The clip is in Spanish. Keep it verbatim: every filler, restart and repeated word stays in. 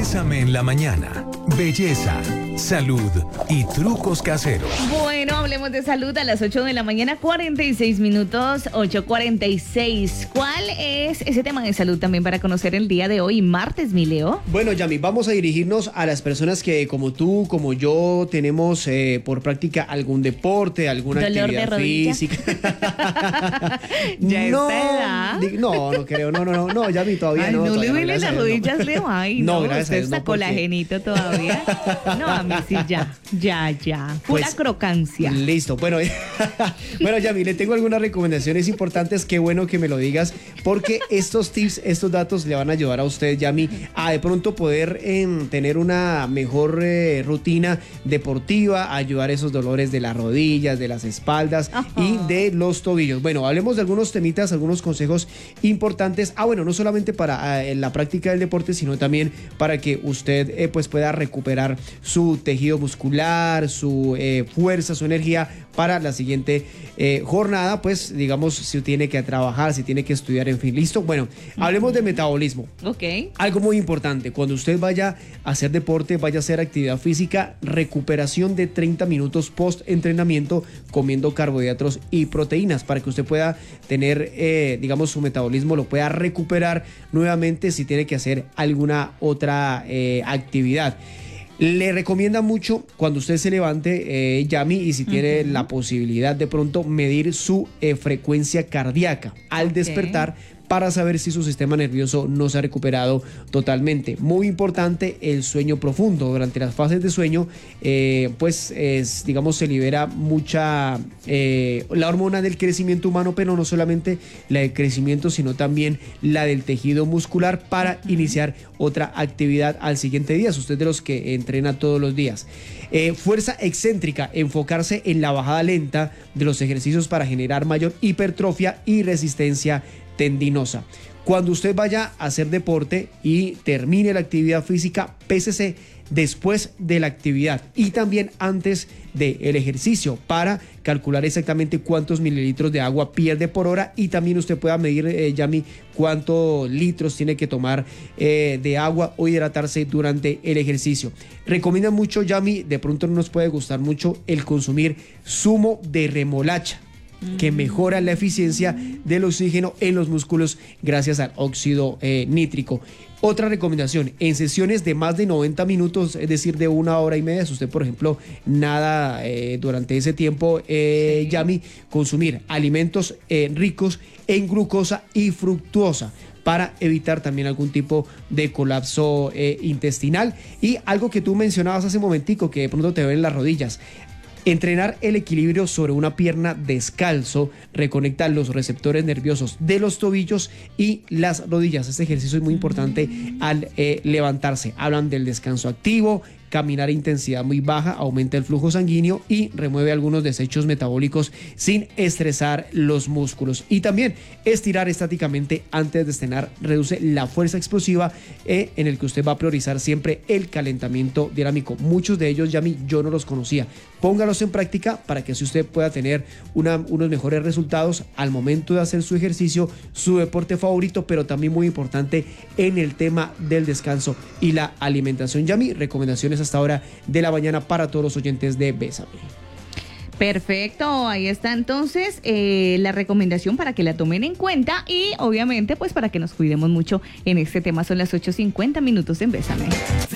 Bésame en la mañana. Belleza, salud y trucos caseros. Bueno, hablemos de salud a las ocho de la mañana, cuarenta y seis minutos, ocho cuarenta y seis. ¿Cuál es ese tema de salud también para conocer el día de hoy, martes, mi Leo? Bueno, Yami, vamos a dirigirnos a las personas que como tú, como yo, tenemos eh, por práctica algún deporte, alguna ¿Dolor actividad de rodilla? física. ¿Ya no, esta edad? di- no, no creo, no, no, no, no, Yami, todavía Ay, no. no, todavía le duelen gracias las a Dios, rodillas, Leo. Ay, No, no, gracias a usted Dios, está no, porque- colagenito todavía. No, a mí sí, ya, ya, ya. Pura Pues, crocancia. Listo, bueno, bueno, Yami, le tengo algunas recomendaciones importantes, qué bueno que me lo digas, porque estos tips, estos datos le van a ayudar a usted, Yami, a de pronto poder em, tener una mejor eh, rutina deportiva, ayudar a esos dolores de las rodillas, de las espaldas Ajá. y de los tobillos. Bueno, hablemos de algunos temitas, algunos consejos importantes, ah, bueno, no solamente para eh, la práctica del deporte, sino también para que usted eh, pues pueda recuperar su tejido muscular, su eh, fuerza, su energía para la siguiente eh, jornada, pues digamos si tiene que trabajar, si tiene que estudiar, en fin, listo. Bueno, hablemos de metabolismo. Ok. Algo muy importante, cuando usted vaya a hacer deporte, vaya a hacer actividad física, recuperación de treinta minutos post entrenamiento comiendo carbohidratos y proteínas para que usted pueda tener, eh, digamos, su metabolismo lo pueda recuperar nuevamente si tiene que hacer alguna otra eh, actividad. Le recomienda mucho cuando usted se levante, eh, Yami, y si tiene Ujú. la posibilidad de pronto medir su eh, frecuencia cardíaca al Ok. despertar para saber si su sistema nervioso no se ha recuperado totalmente. Muy importante el sueño profundo. Durante las fases de sueño, eh, pues es, digamos, se libera mucha eh, la hormona del crecimiento humano, pero no solamente la del crecimiento, sino también la del tejido muscular para uh-huh. iniciar otra actividad al siguiente día. Si usted es de los que entrena todos los días. Eh, fuerza excéntrica, enfocarse en la bajada lenta de los ejercicios para generar mayor hipertrofia y resistencia tendinosa. Cuando usted vaya a hacer deporte y termine la actividad física, pésese después de la actividad y también antes del ejercicio para calcular exactamente cuántos mililitros de agua pierde por hora y también usted pueda medir, eh, Yami, cuántos litros tiene que tomar eh, de agua o hidratarse durante el ejercicio. Recomienda mucho, Yami, de pronto no nos puede gustar mucho el consumir zumo de remolacha, que mejora la eficiencia del oxígeno en los músculos gracias al óxido eh, nítrico. Otra recomendación, en sesiones de más de noventa minutos, es decir, de una hora y media, si usted, por ejemplo, nada eh, durante ese tiempo, eh, sí. Yami, consumir alimentos eh, ricos en glucosa y fructuosa para evitar también algún tipo de colapso eh, intestinal. Y algo que tú mencionabas hace un momentico, que de pronto te ven las rodillas. Entrenar el equilibrio sobre una pierna descalzo reconecta los receptores nerviosos de los tobillos y las rodillas. Este ejercicio es muy importante al eh, levantarse. Hablan del descanso activo, caminar a intensidad muy baja, aumenta el flujo sanguíneo y remueve algunos desechos metabólicos sin estresar los músculos. Y también estirar estáticamente antes de estrenar reduce la fuerza explosiva eh, en el que usted va a priorizar siempre el calentamiento dinámico. Muchos de ellos, Yami, yo no los conocía. Póngalos en práctica para que así usted pueda tener una, unos mejores resultados al momento de hacer su ejercicio, su deporte favorito, pero también muy importante en el tema del descanso y la alimentación. Yami, recomendaciones hasta ahora de la mañana para todos los oyentes de Bésame. Perfecto, ahí está entonces eh, la recomendación para que la tomen en cuenta y obviamente pues para que nos cuidemos mucho en este tema. Son las ocho cincuenta minutos en Bésame.